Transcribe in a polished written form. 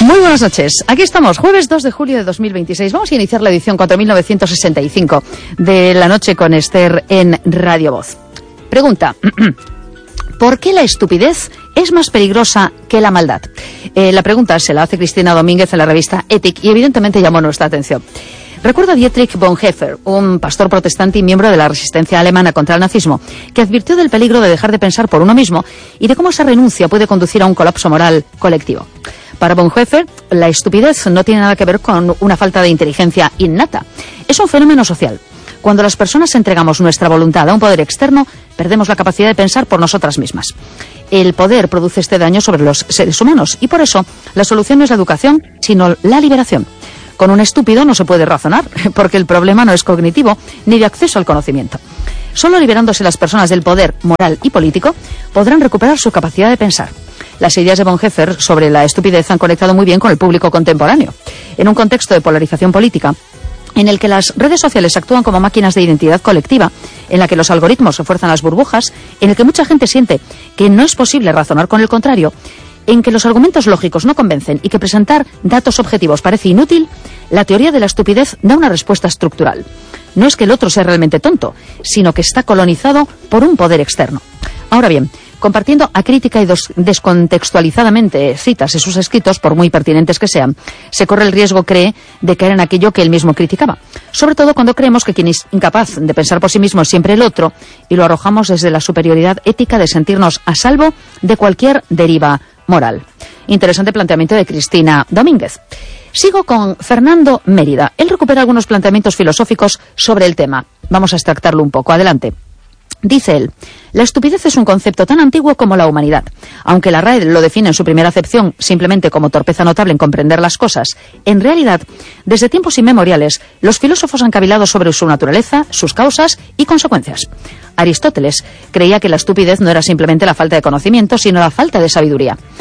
Muy buenas noches. Aquí estamos, jueves 2 de julio de 2026. Vamos a iniciar la edición 4965 de la noche con Esther en Radio Voz. Pregunta: ¿por qué la estupidez es más peligrosa que la maldad? La pregunta se la hace Cristina Domínguez en la revista Ethic y evidentemente llamó nuestra atención. Recuerda a Dietrich Bonhoeffer, un pastor protestante y miembro de la resistencia alemana contra el nazismo, que advirtió del peligro de dejar de pensar por uno mismo y de cómo esa renuncia puede conducir a un colapso moral colectivo. Para Bonhoeffer, la estupidez no tiene nada que ver con una falta de inteligencia innata. Es un fenómeno social. Cuando las personas entregamos nuestra voluntad a un poder externo, perdemos la capacidad de pensar por nosotras mismas. El poder produce este daño sobre los seres humanos y por eso la solución no es la educación, sino la liberación. Con un estúpido no se puede razonar, porque el problema no es cognitivo ni de acceso al conocimiento. Solo liberándose las personas del poder moral y político podrán recuperar su capacidad de pensar. Las ideas de Bonhoeffer sobre la estupidez han conectado muy bien con el público contemporáneo. En un contexto de polarización política, en el que las redes sociales actúan como máquinas de identidad colectiva, en la que los algoritmos refuerzan las burbujas, en el que mucha gente siente que no es posible razonar con el contrario, en que los argumentos lógicos no convencen y que presentar datos objetivos parece inútil, la teoría de la estupidez da una respuesta estructural. No es que el otro sea realmente tonto, sino que está colonizado por un poder externo. Ahora bien, compartiendo acrítica y descontextualizadamente citas en sus escritos, por muy pertinentes que sean, se corre el riesgo, cree, de caer en aquello que él mismo criticaba. Sobre todo cuando creemos que quien es incapaz de pensar por sí mismo es siempre el otro, y lo arrojamos desde la superioridad ética de sentirnos a salvo de cualquier deriva moral. Interesante planteamiento de Cristina Domínguez. Sigo con Fernando Mérida. Él recupera algunos planteamientos filosóficos sobre el tema. Vamos a extractarlo un poco. Adelante. Dice él: la estupidez es un concepto tan antiguo como la humanidad. Aunque la RAE lo define en su primera acepción simplemente como torpeza notable en comprender las cosas, en realidad, desde tiempos inmemoriales, los filósofos han cavilado sobre su naturaleza, sus causas y consecuencias. Aristóteles creía que la estupidez no era simplemente la falta de conocimiento, sino la falta de sabiduría.